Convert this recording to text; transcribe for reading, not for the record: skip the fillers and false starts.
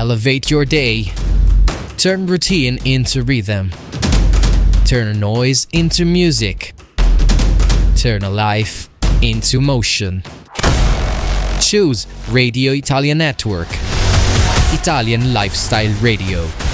Elevate your day. Turn routine into rhythm. Turn noise into music. Turn a life into motion. Choose Radio Italia Network. Italian Lifestyle Radio.